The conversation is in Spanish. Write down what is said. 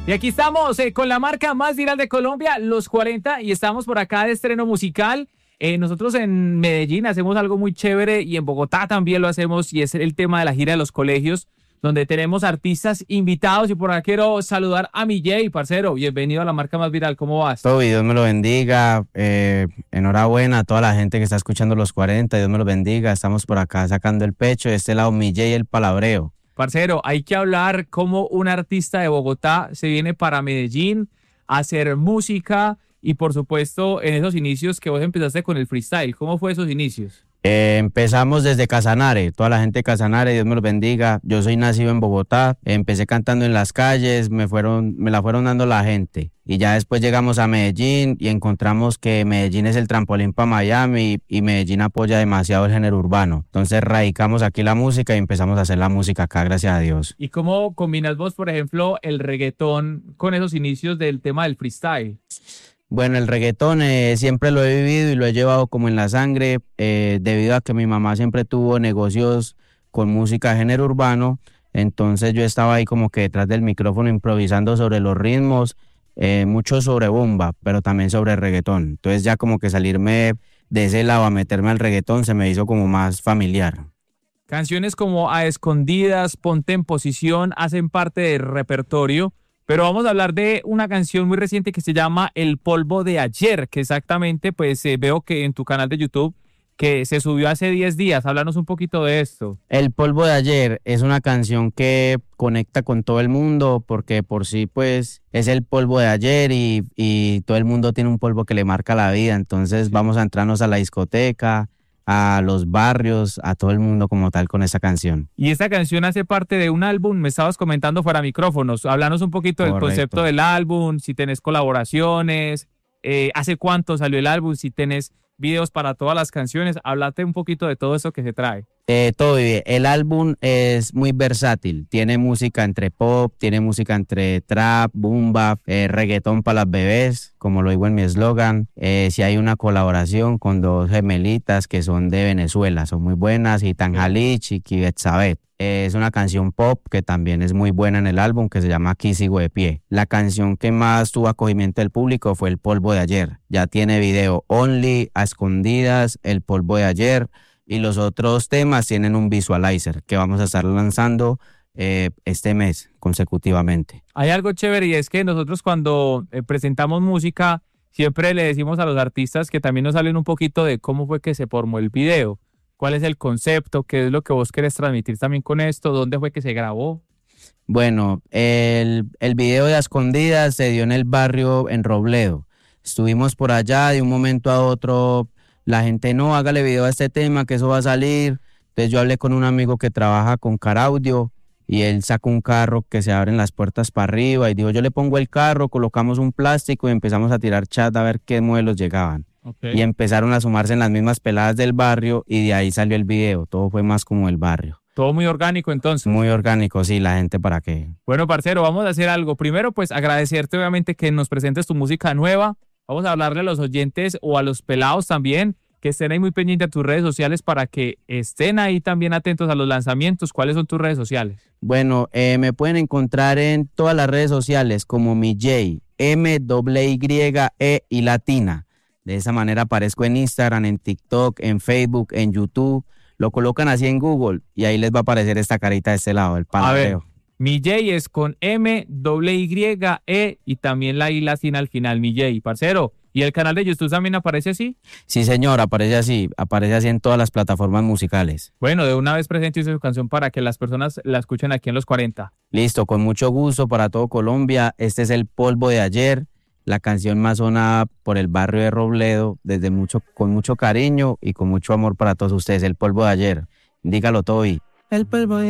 Y aquí estamos con la marca más viral de Colombia, Los 40, y estamos por acá de estreno musical. Nosotros en Medellín hacemos algo muy chévere y en Bogotá también lo hacemos, y es el tema de la gira de los colegios, donde tenemos artistas invitados. Y por acá quiero saludar a mi Jay, parcero. Bienvenido a la marca más viral. ¿Cómo vas? Todo, y Dios me lo bendiga. Enhorabuena a toda la gente que está escuchando Los 40. Dios me lo bendiga. Estamos por acá sacando el pecho. De este lado, mi Jay, el palabreo. Parcero, hay que hablar cómo un artista de Bogotá se viene para Medellín a hacer música y, por supuesto, en esos inicios que vos empezaste con el freestyle. ¿Cómo fue esos inicios? Empezamos desde Casanare, toda la gente de Casanare, Dios me los bendiga. Yo soy nacido en Bogotá, empecé cantando en las calles, me la fueron dando la gente. Y ya después llegamos a Medellín y encontramos que Medellín es el trampolín para Miami y Medellín apoya demasiado el género urbano. Entonces radicamos aquí la música y empezamos a hacer la música acá, gracias a Dios. ¿Y cómo combinas vos, por ejemplo, el reggaetón con esos inicios del tema del freestyle? Bueno, el reggaetón siempre lo he vivido y lo he llevado como en la sangre, debido a que mi mamá siempre tuvo negocios con música de género urbano. Entonces yo estaba ahí como que detrás del micrófono improvisando sobre los ritmos, mucho sobre bomba, pero también sobre reggaetón. Entonces ya como que salirme de ese lado a meterme al reggaetón se me hizo como más familiar. Canciones como A Escondidas, Ponte en Posición hacen parte del repertorio. Pero vamos a hablar de una canción muy reciente que se llama El Polvo de Ayer, que exactamente pues veo que en tu canal de YouTube que se subió hace 10 días. Háblanos un poquito de esto. El Polvo de Ayer es una canción que conecta con todo el mundo porque por sí pues es el polvo de ayer y todo el mundo tiene un polvo que le marca la vida. Entonces vamos a entrarnos a la discoteca, a los barrios, a todo el mundo como tal con esa canción. Y esta canción hace parte de un álbum, me estabas comentando fuera micrófonos. Háblanos un poquito del concepto del álbum, si tenés colaboraciones, hace cuánto salió el álbum, si tenés videos para todas las canciones. Háblate un poquito de todo eso que se trae. Todo bien. El álbum es muy versátil, tiene música entre pop, tiene música entre trap, boom bap, reggaetón para las bebés, como lo digo en mi eslogan. Si hay una colaboración con dos gemelitas que son de Venezuela, son muy buenas, Hitan Jalich y Kibetsabet. Es una canción pop que también es muy buena en el álbum, que se llama Aquí sigo de pie. La canción que más tuvo acogimiento del público fue El Polvo de Ayer. Ya tiene video Only, A Escondidas, El Polvo de Ayer. Y los otros temas tienen un visualizer que vamos a estar lanzando este mes consecutivamente. Hay algo chévere y es que nosotros cuando presentamos música siempre le decimos a los artistas que también nos hablen un poquito de cómo fue que se formó el video, cuál es el concepto, qué es lo que vos querés transmitir también con esto, dónde fue que se grabó. Bueno, el video de A Escondidas se dio en el barrio en Robledo. Estuvimos por allá de un momento a otro. La gente, no, hágale video a este tema, que eso va a salir. Entonces yo hablé con un amigo que trabaja con Car Audio y él sacó un carro que se abren las puertas para arriba y dijo, yo le pongo el carro, colocamos un plástico y empezamos a tirar chat a ver qué modelos llegaban. Okay. Y empezaron a sumarse en las mismas peladas del barrio y de ahí salió el video. Todo fue más como el barrio. Todo muy orgánico entonces. Muy orgánico, sí, la gente para qué. Bueno, parcero, vamos a hacer algo. Primero, pues agradecerte obviamente que nos presentes tu música nueva. Vamos a hablarle a los oyentes o a los pelados también, que estén ahí muy pendientes de tus redes sociales para que estén ahí también atentos a los lanzamientos. ¿Cuáles son tus redes sociales? Bueno, me pueden encontrar en todas las redes sociales como mi Jay, MYE y latina. De esa manera aparezco en Instagram, en TikTok, en Facebook, en YouTube. Lo colocan así en Google y ahí les va a aparecer esta carita de este lado, el palabreo. Mi Jay es con MYE y también la I latina al final, mi Jay, parcero. ¿Y el canal de YouTube también aparece así? Sí, señor, aparece así en todas las plataformas musicales. Bueno, de una vez presente su canción para que las personas la escuchen aquí en Los 40. Listo, con mucho gusto para todo Colombia. Este es El Polvo de Ayer, la canción más sonada por el barrio de Robledo, con mucho cariño y con mucho amor para todos ustedes. El Polvo de Ayer. Dígalo, Toby. El polvo de